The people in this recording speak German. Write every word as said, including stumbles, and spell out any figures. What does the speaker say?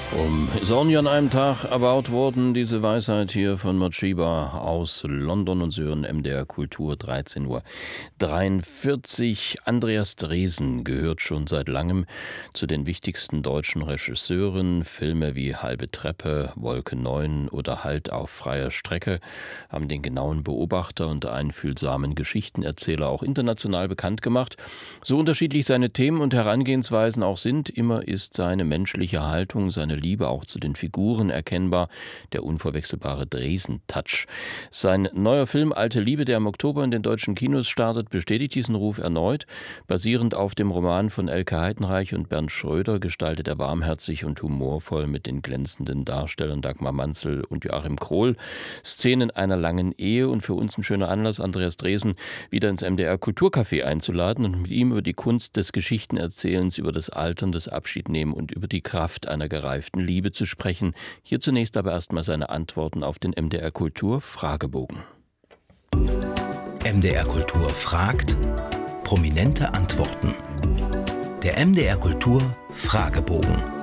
Um, ist auch nicht an einem Tag erbaut worden, diese Weisheit hier von Mochiba aus London, und Sie hören M D R Kultur, dreizehn Uhr dreiundvierzig. Andreas Dresen gehört schon seit langem zu den wichtigsten deutschen Regisseuren. Filme wie Halbe Treppe, Wolke neun oder Halt auf freier Strecke haben den genauen Beobachter und einfühlsamen Geschichtenerzähler auch international bekannt gemacht. So unterschiedlich seine Themen und Herangehensweisen auch sind, immer ist seine menschliche Haltung, seine Liebe auch zu den Figuren erkennbar, der unverwechselbare Dresen-Touch. Sein neuer Film Alte Liebe, der im Oktober in den deutschen Kinos startet, bestätigt diesen Ruf erneut. Basierend auf dem Roman von Elke Heidenreich und Bernd Schröder gestaltet er warmherzig und humorvoll mit den glänzenden Darstellern Dagmar Manzel und Joachim Krohl Szenen einer langen Ehe, und für uns ein schöner Anlass, Andreas Dresen wieder ins M D R Kulturcafé einzuladen und mit ihm über die Kunst des Geschichtenerzählens, über das Altern, das Abschiednehmen und über die Kraft einer gereiften Liebe zu sprechen. Hier zunächst aber erstmal seine Antworten auf den M D R Kultur Fragebogen. M D R Kultur fragt, prominente Antworten. Der M D R Kultur Fragebogen.